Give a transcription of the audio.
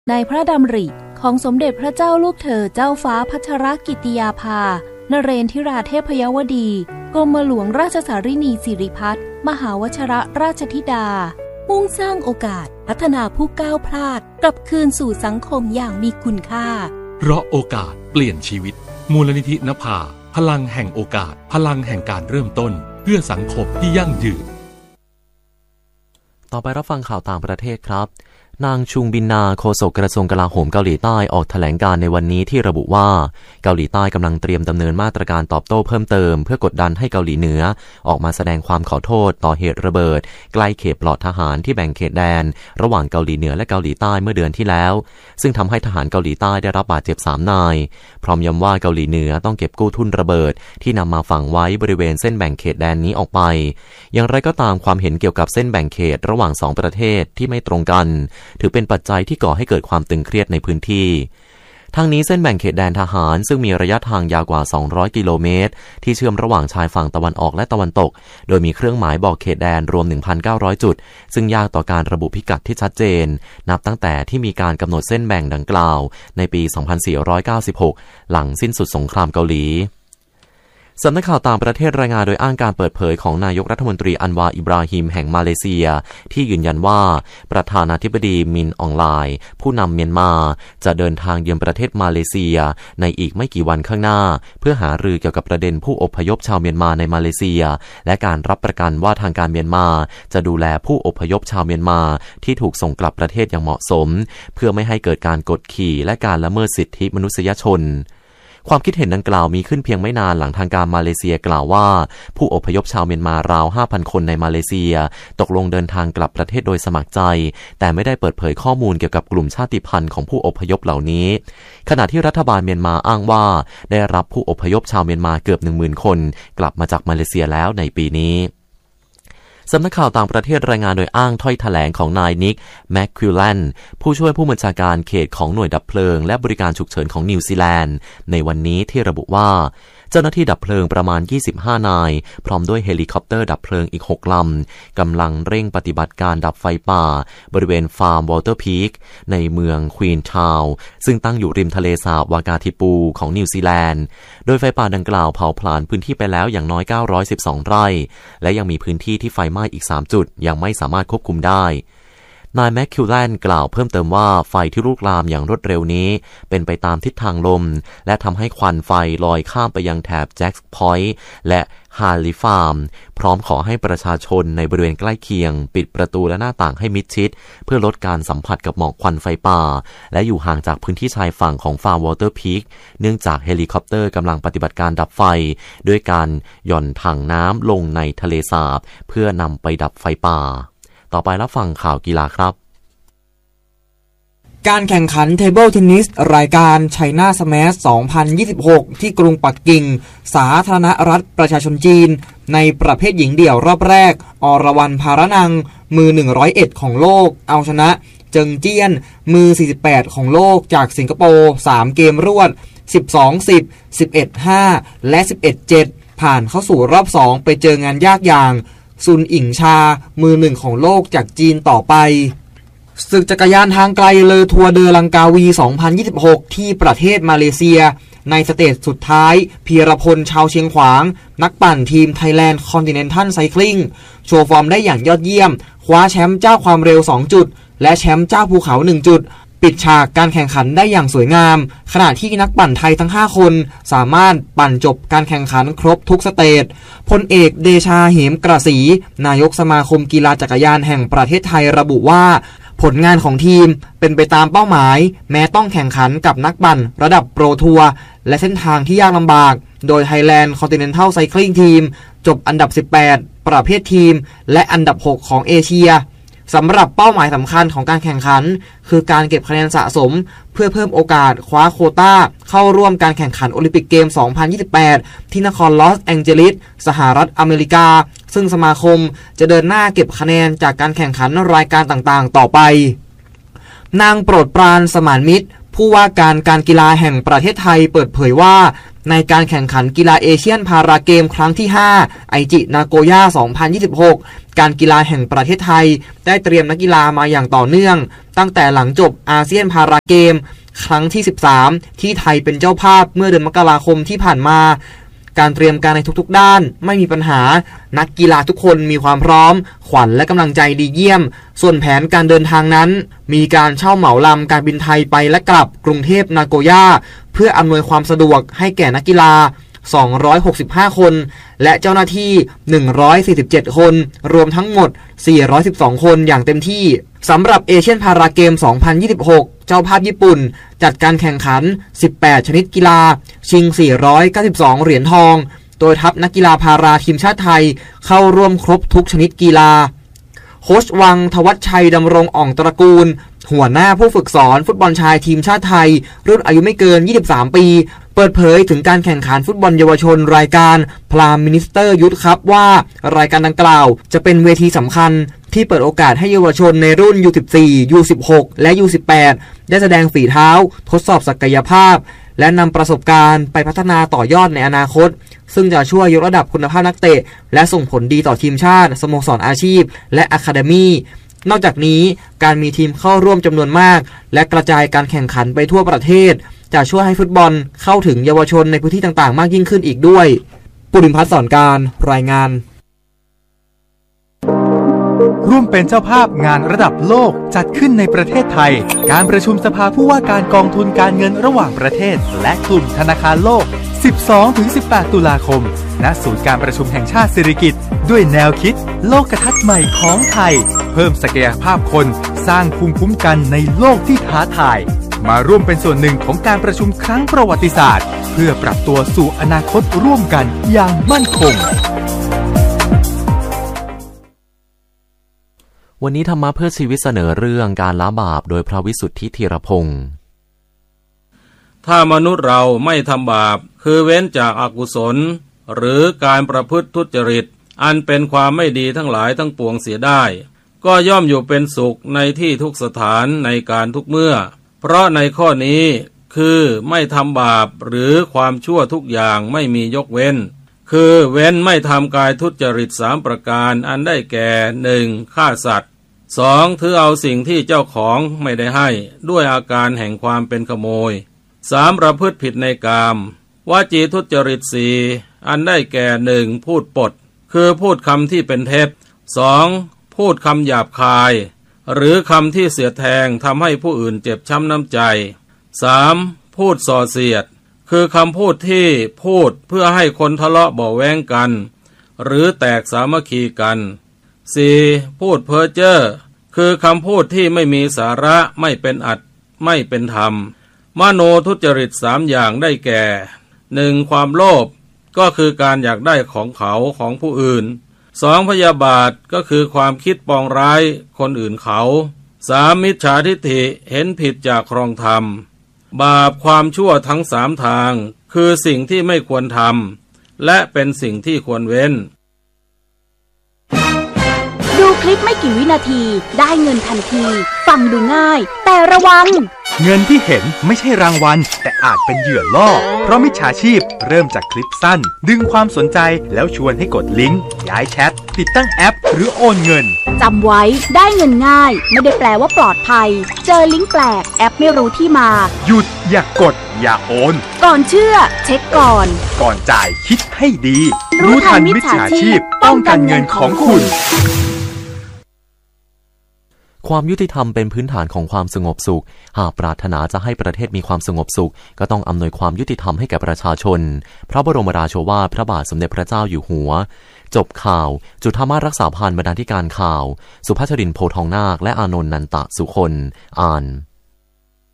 ในพระดำริของสมเด็จพระเจ้าลูกเธอเจ้าฟ้าพัชรกิติยาภานเรนทิราเทพยวดีกรมหลวงราชสารินีสิริพัฒน์มหาวชรราชธิดามุ่งสร้างโอกาสพัฒนาผู้ก้าวพลาดกลับคืนสู่สังคมอย่างมีคุณค่าเพราะโอกาสเปลี่ยนชีวิตมูลนิธินภาพลังแห่งโอกาสพลังแห่งการเริ่มต้นเพื่อสังคมที่ยั่งยืนต่อไปรับฟังข่าวต่างประเทศครับนางชุงบินนาโฆษกกระทรวงกลาโหมเกาหลีใต้ออกแถลงการในวันนี้ที่ระบุว่าเกาหลีใต้กำลังเตรียมดำเนินมาตรการตอบโต้เพิ่มเติมเพื่อกดดันให้เกาหลีเหนือออกมาแสดงความขอโทษต่อเหตุระเบิดใกล้เขตปลอดทหารที่แบ่งเขตแดนระหว่างเกาหลีเหนือและเกาหลีใต้เมื่อเดือนที่แล้วซึ่งทำให้ทหารเกาหลีใต้ได้รับบาดเจ็บ3 นายพร้อมย้ำว่าเกาหลีเหนือต้องเก็บกู้ทุ่นระเบิดที่นำมาฝังไว้บริเวณเส้นแบ่งเขตแดนนี้ออกไปอย่างไรก็ตามความเห็นเกี่ยวกับเส้นแบ่งเขตระหว่าง2ประเทศที่ไม่ตรงกันถือเป็นปัจจัยที่ก่อให้เกิดความตึงเครียดในพื้นที่ทั้งนี้เส้นแบ่งเขตแดนทหารซึ่งมีระยะทางยาวกว่า200 กิโลเมตรที่เชื่อมระหว่างชายฝั่งตะวันออกและตะวันตกโดยมีเครื่องหมายบอกเขตแดนรวม 1,900 จุดซึ่งยากต่อการระบุพิกัดที่ชัดเจนนับตั้งแต่ที่มีการกำหนดเส้นแบ่งดังกล่าวในปี 2496 หลังสิ้นสุดสงครามเกาหลีสำนักข่าวต่างประเทศรายงานโดยอ้างการเปิดเผยของนายกรัฐมนตรีอันวาอิบราฮิมแห่งมาเลเซียที่ยืนยันว่าประธานาธิบดีมินอองไลน์ผู้นำเมียนมาจะเดินทางเยือนประเทศมาเลเซียในอีกไม่กี่วันข้างหน้าเพื่อหารือเกี่ยวกับประเด็นผู้อพยพชาวเมียนมาในมาเลเซียและการรับประกันว่าทางการเมียนมาจะดูแลผู้อพยพชาวเมียนมาที่ถูกส่งกลับประเทศอย่างเหมาะสมเพื่อไม่ให้เกิดการกดขี่และการละเมิดสิทธิมนุษยชนความคิดเห็นดังกล่าวมีขึ้นเพียงไม่นานหลังทางการมาเลเซียกล่าวว่าผู้อพยพชาวเมียนมาราว 5,000 คนในมาเลเซียตกลงเดินทางกลับประเทศโดยสมัครใจแต่ไม่ได้เปิดเผยข้อมูลเกี่ยวกับกลุ่มชาติพันธุ์ของผู้อพยพเหล่านี้ขณะที่รัฐบาลเมียนมาอ้างว่าได้รับผู้อพยพชาวเมียนมาเกือบ 10,000 คนกลับมาจากมาเลเซียแล้วในปีนี้สำนักข่าวต่างประเทศรายงานโดยอ้างถ้อยแถลงของนายนิกแมคคิวแลนผู้ช่วยผู้บัญชาการเขตของหน่วยดับเพลิงและบริการฉุกเฉินของนิวซีแลนด์ในวันนี้ที่ระบุว่าเจ้าหน้าที่ดับเพลิงประมาณ25 นายพร้อมด้วยเฮลิคอปเตอร์ดับเพลิงอีก6 ลำกำลังเร่งปฏิบัติการดับไฟป่าบริเวณฟาร์มวอเตอร์พีคในเมืองควีนทาวน์ซึ่งตั้งอยู่ริมทะเลสาบวากาทิปูของนิวซีแลนด์โดยไฟป่าดังกล่าวเผาผลาญพื้นที่ไปแล้วอย่างน้อย912 ไร่และยังมีพื้นที่ที่ไฟไหม้อีก3 จุดยังไม่สามารถควบคุมได้นายแมคคิวแลนกล่าวเพิ่มเติมว่าไฟที่ลุกลามอย่างรวดเร็วนี้เป็นไปตามทิศทางลมและทำให้ควันไฟลอยข้ามไปยังแถบแจ็คพอยต์และฮาลิฟาร์มพร้อมขอให้ประชาชนในบริเวณใกล้เคียงปิดประตูและหน้าต่างให้มิดชิดเพื่อลดการสัมผัสกับหมอกควันไฟป่าและอยู่ห่างจากพื้นที่ชายฝั่งของฟาร์มวอเตอร์พีคเนื่องจากเฮลิคอปเตอร์กำลังปฏิบัติการดับไฟด้วยการหย่อนถังน้ำลงในทะเลสาบเพื่อนำไปดับไฟป่าต่อไปรับฟังข่าวกีฬาครับการแข่งขันเทเบิลเทนนิสรายการไชน่าสแมช2026ที่กรุงปักกิ่งสาธารณรัฐประชาชนจีนในประเภทหญิงเดี่ยวรอบแรกอรวรรณภารนังมือ101ของโลกเอาชนะเจิงเจี้ยนมือ48ของโลกจากสิงคโปร์3เกมรวด 12-10 11-5 และ 11-7 ผ่านเข้าสู่รอบ2ไปเจองานยากอย่างซุนอิงชามือ1ของโลกจากจีนต่อไปศึกจักรยานทางไกลเลอทัวร์เดอลังกาวี2026ที่ประเทศมาเลเซียในสเตจสุดท้ายพีรพลชาวเชียงขวางนักปั่นทีม Thailand Continental Cycling โชว์ฟอร์มได้อย่างยอดเยี่ยมคว้าแชมป์เจ้าความเร็ว2 จุดและแชมป์เจ้าภูเขา1 จุดปิดฉากการแข่งขันได้อย่างสวยงามขณะที่นักปั่นไทยทั้ง5 คนสามารถปั่นจบการแข่งขันครบทุกสเตจพลเอกเดชาเหมกระสีนายกสมาคมกีฬาจักรยานแห่งประเทศไทยระบุว่าผลงานของทีมเป็นไปตามเป้าหมายแม้ต้องแข่งขันกับนักปั่นระดับโปรทัวร์และเส้นทางที่ยากลำบากโดย Thailand Continental Cycling Team จบอันดับ18ประเภททีมและอันดับ6ของเอเชียสำหรับเป้าหมายสำคัญของการแข่งขันคือการเก็บคะแนนสะสมเพื่อเพิ่มโอกาสคว้าโควต้าเข้าร่วมการแข่งขันโอลิมปิกเกม 2028 ที่นครลอสแองเจลิสสหรัฐอเมริกาซึ่งสมาคมจะเดินหน้าเก็บคะแนนจากการแข่งขันรายการต่างๆต่อไปนางโปรดปรานสมานมิตรผผู้ว่าการกีฬาแห่งประเทศไทยเปิดเผยว่าในการแข่งขันกีฬาเอเชียนพาราเกมครั้งที่5ไอจินาโกย่า2026การกีฬาแห่งประเทศไทยได้เตรียมนักกีฬามาอย่างต่อเนื่องตั้งแต่หลังจบอาเซียนพาราเกมครั้งที่13ที่ไทยเป็นเจ้าภาพเมื่อเดือนมกราคมที่ผ่านมาการเตรียมการในทุกๆด้านไม่มีปัญหานักกีฬาทุกคนมีความพร้อมขวัญและกำลังใจดีเยี่ยมส่วนแผนการเดินทางนั้นมีการเช่าเหมาลำการบินไทยไปและกลับกรุงเทพนาโกย่าเพื่ออำนวยความสะดวกให้แก่นักกีฬา265คนและเจ้าหน้าที่147คนรวมทั้งหมด412คนอย่างเต็มที่สำหรับเอเชียนพาราเกม2026เจ้าภาพญี่ปุ่นจัดการแข่งขัน18ชนิดกีฬาชิง492เหรียญทองโดยทัพนักกีฬาพาราทีมชาติไทยเข้าร่วมครบทุกชนิดกีฬาโค้ชวังทวัชชัยดำรงอ่องตระกูลหัวหน้าผู้ฝึกสอนฟุตบอลชายทีมชาติไทยรุ่นอายุไม่เกิน23ปีเปิดเผยถึงการแข่งขันฟุตบอลเยาวชนรายการพรามมินิสเตอร์ยุทธครับว่ารายการดังกล่าวจะเป็นเวทีสำคัญที่เปิดโอกาสให้เยาวชนในรุ่น U14 U16 และ U18 ได้แสดงฝีเท้าทดสอบศักยภาพและนำประสบการณ์ไปพัฒนาต่อยอดในอนาคตซึ่งจะช่วยยกระดับคุณภาพนักเตะและส่งผลดีต่อทีมชาติสโมสรอาชีพและอะคาเดมี่นอกจากนี้การมีทีมเข้าร่วมจำนวนมากและกระจายการแข่งขันไปทั่วประเทศจะช่วยให้ฟุตบอลเข้าถึงเยาวชนในพื้นที่ต่างๆมากยิ่งขึ้นอีกด้วยปุริมพัฒน์สอนการรายงานร่วมเป็นเจ้าภาพงานระดับโลกจัดขึ้นในประเทศไทยการประชุมสภาผู้ว่าการกองทุนการเงินระหว่างประเทศและกลุ่มธนาคารโลก 12-18 ตุลาคมณศูนย์การประชุมแห่งชาติสิริกิติ์ด้วยแนวคิดโลกทัศน์ใหม่ของไทยเพิ่มศักยภาพคนสร้างภูมิคุ้มกันในโลกที่ท้าทายมาร่วมเป็นส่วนหนึ่งของการประชุมครั้งประวัติศาสตร์เพื่อปรับตัวสู่อนาคตร่วมกันอย่างมั่นคงวันนี้ธรรมะเพื่อชีวิตเสนอเรื่องการละบาปโดยพระวิสุทธิธีรพงศ์ถ้ามนุษย์เราไม่ทำบาปคือเว้นจากอกุศลหรือการประพฤติทุจริตอันเป็นความไม่ดีทั้งหลายทั้งปวงเสียได้ก็ย่อมอยู่เป็นสุขในที่ทุกสถานในการทุกเมื่อเพราะในข้อนี้คือไม่ทำบาปหรือความชั่วทุกอย่างไม่มียกเว้นคือเว้นไม่ทำกายทุจริต3ประการอันได้แก่ 1. ฆ่าสัตว์ 2. ถือเอาสิ่งที่เจ้าของไม่ได้ให้ด้วยอาการแห่งความเป็นขโมย 3. ประพฤติผิดในกามวจีทุจริต 4. อันได้แก่ 1. พูดปดคือพูดคำที่เป็นเท็จ 2. พูดคำหยาบคายหรือคำที่เสียดแทงทำให้ผู้อื่นเจ็บช้ำน้ำใจ 3. พูดส่อเสียดคือคำพูดที่พูดเพื่อให้คนทะเลาะเบาะแว้งกันหรือแตกสามัคคีกัน 4. พูดเพ้อเจ้อคือคำพูดที่ไม่มีสาระไม่เป็นอัตไม่เป็นธรรมมโนทุจริต3อย่างได้แก่ 1. ความโลภก็คือการอยากได้ของเขาของผู้อื่น 2. พยาบาทก็คือความคิดปองร้ายคนอื่นเขา 3. มิจฉาทิฏฐิเห็นผิดจากครองธรรมบาปความชั่วทั้ง3ทางคือสิ่งที่ไม่ควรทำและเป็นสิ่งที่ควรเว้นดูคลิปไม่กี่วินาทีได้เงินทันทีฟังดูง่ายแต่ระวังเงินที่เห็นไม่ใช่รางวัลแต่อาจเป็นเหยื่อล่อเพราะมิจฉาชีพเริ่มจากคลิปสั้นดึงความสนใจแล้วชวนให้กดลิงก์ย้ายแชทติดตั้งแอปหรือโอนเงินจำไว้ได้เงินง่ายไม่ได้แปลว่าปลอดภัยเจอลิงก์แปลกแอปไม่รู้ที่มาหยุดอย่ากดอย่าโอนก่อนเชื่อเช็คก่อนจ่ายคิดให้ดีรู้ทันมิจฉาชีพป้องกันเงินของคุณความยุติธรรมเป็นพื้นฐานของความสงบสุขหากปรารถนาจะให้ประเทศมีความสงบสุขก็ต้องอำนวยความยุติธรรมให้แก่ประชาชนพระบรมราโชวาทพระบาทสมเด็จพระเจ้าอยู่หัวจบข่าวจุฑามาสรักษาพันธ์บรรณาธิการข่าวสุภัชรินทร์โพทองนาคและอานนท์นันตะสุคนอ่าน